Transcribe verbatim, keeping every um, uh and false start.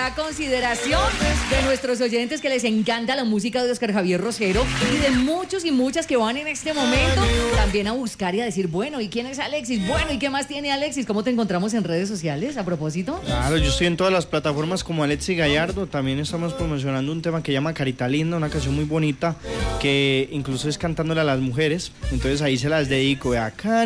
a consideración de nuestros oyentes que les encanta la música de Oscar Javier Rosero y de muchos y muchas que van en este momento también a buscar y a decir, bueno, ¿y quién es Alexis? Bueno, ¿y qué más tiene Alexis? ¿Cómo te encontramos en redes sociales a propósito? Claro, yo estoy en todas las plataformas como Alexis Gallardo. También estamos promocionando un tema que llama Carita Linda, una canción muy bonita que incluso es cantándole a las mujeres. Entonces ahí se las dedico. Vea,